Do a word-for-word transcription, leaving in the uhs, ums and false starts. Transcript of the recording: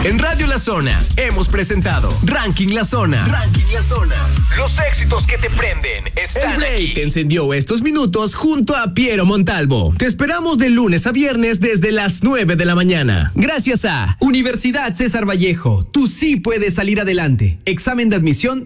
En Radio La Zona hemos presentado Ranking La Zona. Ranking La Zona. Los éxitos que te prenden están El Break aquí. Te encendió estos minutos junto a Piero Montalvo. Te esperamos de lunes a viernes desde las nueve de la mañana. Gracias a Universidad César Vallejo. Tú sí puedes salir adelante. Examen de admisión